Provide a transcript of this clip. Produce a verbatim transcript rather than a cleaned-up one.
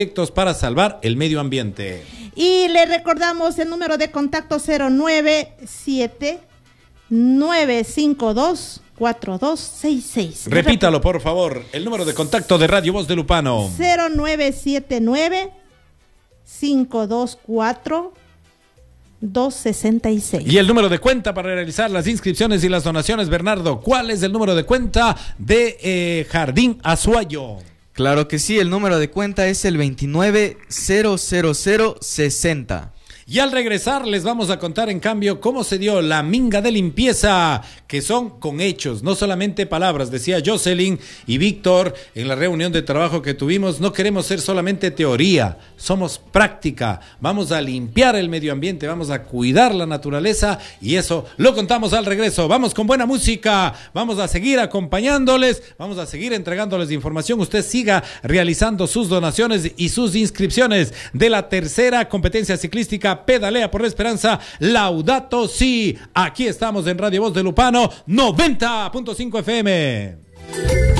proyectos para salvar el medio ambiente. Y le recordamos el número de contacto cero nueve siete nueve cinco dos cuatro dos seis seis. Repítalo, por favor, el número de contacto de Radio Voz de Lupano. cero nueve siete nueve cinco dos cuatro dos seis seis. Y el número de cuenta para realizar las inscripciones y las donaciones, Bernardo. ¿Cuál es el número de cuenta de eh, Jardín Azuayo? Claro que sí, el número de cuenta es el veintinueve cero cero cero sesenta. Y al regresar les vamos a contar en cambio cómo se dio la minga de limpieza, que son con hechos, no solamente palabras. Decía Jocelyn y Víctor en la reunión de trabajo que tuvimos, no queremos ser solamente teoría, somos práctica. Vamos a limpiar el medio ambiente, vamos a cuidar la naturaleza y eso lo contamos al regreso. Vamos con buena música, vamos a seguir acompañándoles, vamos a seguir entregándoles información. Usted siga realizando sus donaciones y sus inscripciones de la tercera competencia ciclística Pedalea por la Esperanza, Laudato Si. Aquí estamos en Radio Voz de Lupano, noventa punto cinco F M.